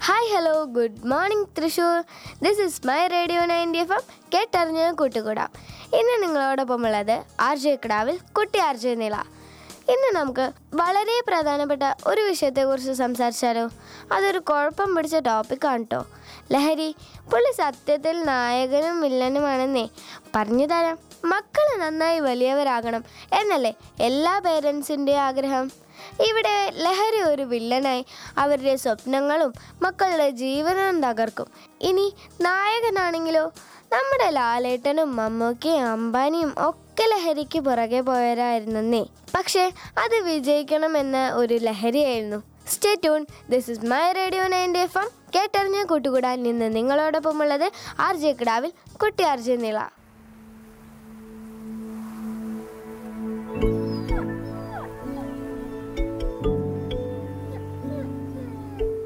Hi hello good morning Thrissur. This is my radio 90 FM കേട്ടറിഞ്ഞ് കൂട്ടുകൂടാം. ഇന്ന് നിങ്ങളോടൊപ്പമുള്ളത് RJ കിടാവിൽ കുട്ടി RJ നില. ഇന്ന് നമുക്ക് വളരെ പ്രധാനപ്പെട്ട ഒരു വിഷയത്തെക്കുറിച്ച് സംസാരിച്ചാലോ? അതൊരു കുഴപ്പം പിടിച്ച ടോപ്പിക്കാണ് കേട്ടോ. ലഹരി. പുള്ളി സത്യത്തിൽ നായകനും വില്ലനുമാണെന്നേ. പറഞ്ഞു തരാം. മക്കൾ നന്നായി വലിയവരാകണം എന്നല്ലേ എല്ലാ പേരൻസിൻ്റെ ആഗ്രഹം. ഇവിടെ ലഹരി ഒരു വില്ലനായി അവരുടെ സ്വപ്നങ്ങളും മക്കളുടെ ജീവനും തകർക്കും. ഇനി നായകനാണെങ്കിലോ, നമ്മുടെ ലാലേട്ടനും മമ്മൂക്കയും അംബാനിയും ഒക്കെ ലഹരിക്ക് പുറകെ പോയവരായിരുന്നേ. പക്ഷേ അത് വിജയിക്കണമെന്ന ഒരു ലഹരിയായിരുന്നു. Stay tune. This is my radio 90 FM കേട്ടറിഞ്ഞ് കൂട്ടുകൂടാൻ നിന്ന് നിങ്ങളോടൊപ്പമുള്ളത് RJ കിടാവിൽ കുട്ടി RJ നില.